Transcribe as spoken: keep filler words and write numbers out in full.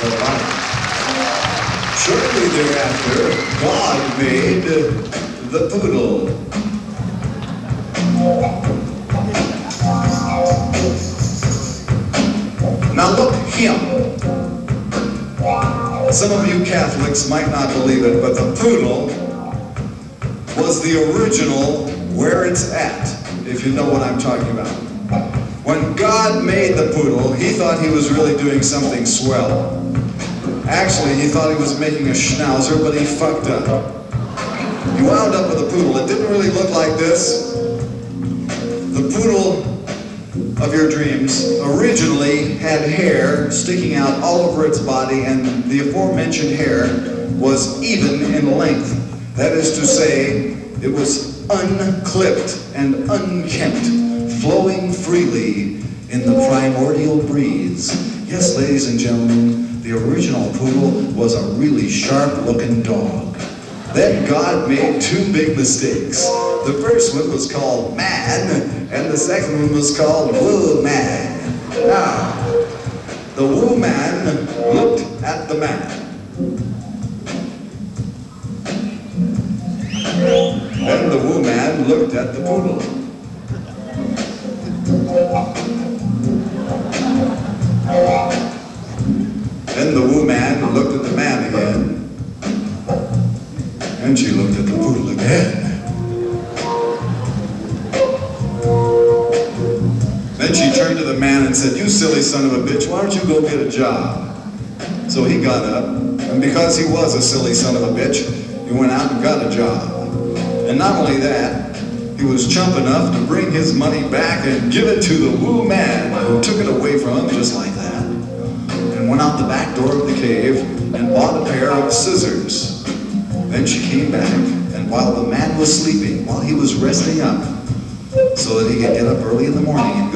for life. Shortly thereafter, God made the poodle. Now look him. Some of you Catholics might not believe it, but the poodle was the original where it's at, if you know what I'm talking about. When God made the poodle, he thought he was really doing something swell. Actually, he thought he was making a schnauzer, but he fucked up. He wound up with a poodle. It didn't really look like this. The poodle of your dreams originally had hair sticking out all over its body, and the aforementioned hair was even in length. That is to say, it was unclipped and unkempt, flowing freely in the primordial breeze. Yes, ladies and gentlemen, the original poodle was a really sharp-looking dog. Then God made two big mistakes. The first one was called Man, and the second one was called Woo Man. Now, the Woo Man looked at the man. Then the Woo Man looked at the poodle. Then the Woo Man looked at the man again. And she looked at the poodle again. Then she turned to the man and said, "You silly son of a bitch, why don't you go get a job?" So he got up, and because he was a silly son of a bitch, he went out and got a job. And not only that, he was chump enough to bring his money back and give it to the Woo Man, who took it away from him just like that, and went out the back door of the cave and bought a pair of scissors. Then she came back, and while the man was sleeping, while he was resting up, so that he could get up early in the morning and